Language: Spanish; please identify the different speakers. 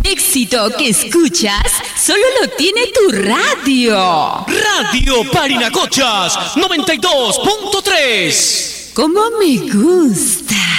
Speaker 1: éxito que escuchas solo lo tiene tu radio.
Speaker 2: Radio Parinacochas 92.3.
Speaker 1: ¡Cómo me gusta!